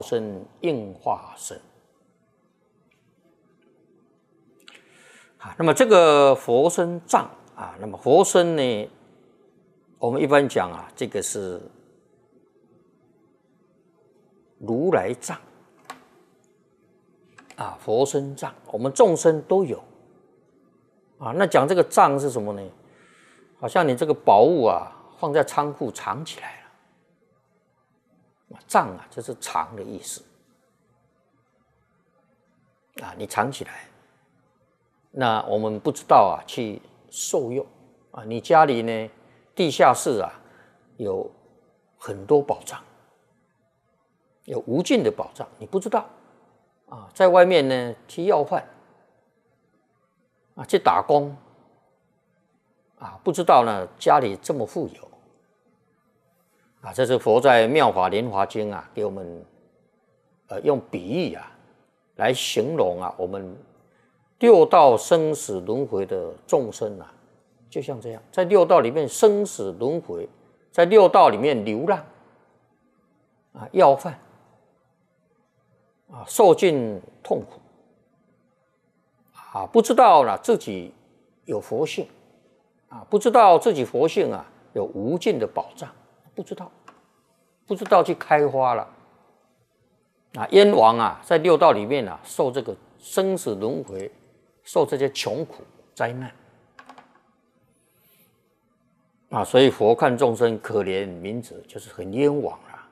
身应化身啊。那么这个佛身藏啊，那么佛身呢，我们一般讲啊，这个是如来藏啊，佛身藏，我们众生都有啊。那讲这个藏是什么呢？好像你这个宝物啊，放在仓库藏起来了，藏啊，就是藏的意思啊，你藏起来，那我们不知道啊，去受用啊。你家里呢，地下室啊，有很多宝藏，有无尽的宝藏，你不知道啊。在外面呢，去要饭啊，去打工啊，不知道呢，家里这么富有啊。这是佛在《妙法莲华经》啊，给我们用比喻啊来形容啊，我们六道生死轮回的众生啊，就像这样，在六道里面生死轮回，在六道里面流浪啊，要饭啊，受尽痛苦啊，不知道了自己有佛性啊，不知道自己佛性啊有无尽的宝藏，不知道去开花了啊。冤枉啊，在六道里面啊，受这个生死轮回，受这些穷苦灾难啊，所以佛看众生可怜悯者，就是很冤枉了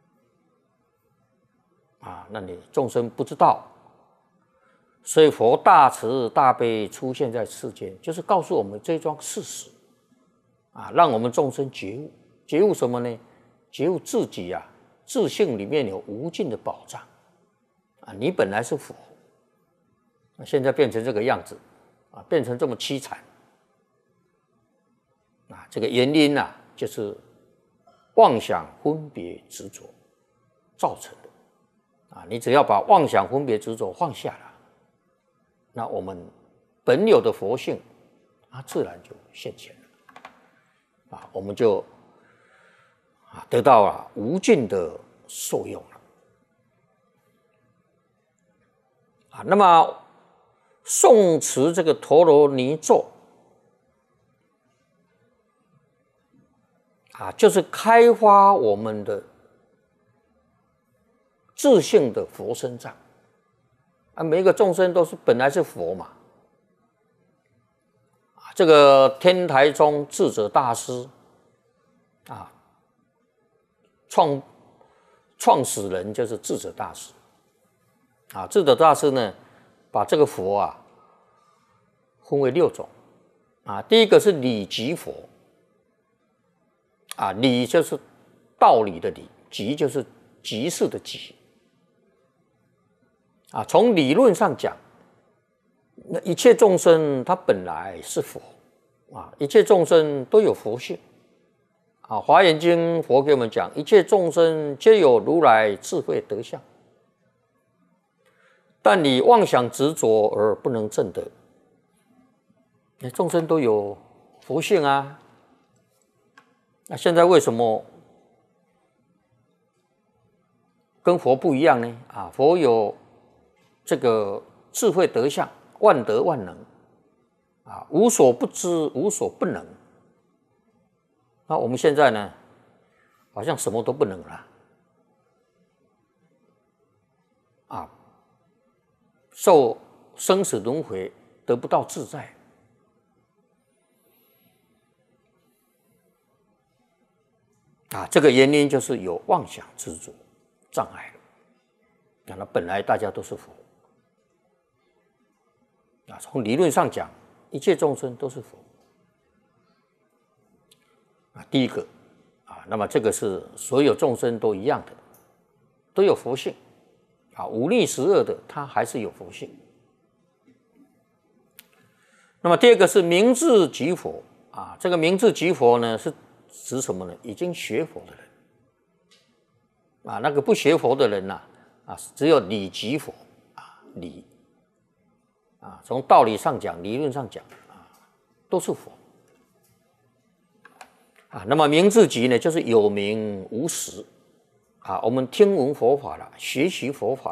啊。那你众生不知道，所以佛大慈大悲出现在世间，就是告诉我们这桩事实啊，让我们众生觉悟。觉悟什么呢？觉悟自己啊，自性里面有无尽的宝藏啊。你本来是佛，现在变成这个样子啊，变成这么凄惨啊。这个原因啊，就是妄想分别执着造成的啊。你只要把妄想分别执着放下了，那我们本有的佛性啊，自然就现前了啊，我们就得到了无尽的受用了啊。那么诵持这个陀罗尼咒啊，就是开发我们的自性的佛身藏啊。每一个众生都是本来是佛嘛啊。这个天台宗智者大师啊，创始人就是智者大师啊。智者大师呢，把这个佛啊分为6种啊。第一个是理即佛啊，理就是道理的理，即就是即是的即啊。从理论上讲，那一切众生他本来是佛啊，一切众生都有佛性啊。《华严经》佛给我们讲，一切众生皆有如来智慧德相，但你妄想执着而不能证得。众生都有佛性啊，那现在为什么跟佛不一样呢？啊，佛有这个智慧德相，万德万能啊，无所不知，无所不能。那我们现在呢，好像什么都不能了啊，受生死轮回，得不到自在啊。这个原因就是有妄想执着障碍了。那本来大家都是佛啊，从理论上讲，一切众生都是佛啊。第一个啊，那么这个是所有众生都一样的，都有佛性啊。五逆十恶的，他还是有佛性。那么第二个是明智即佛啊，这个明智即佛呢，是指什么呢？已经学佛的人啊，那个不学佛的人呐啊，只有理即佛啊，理啊，从道理上讲，理论上讲啊，都是佛啊。那么明智即呢，就是有名无实啊，我们听闻佛法了，学习佛法。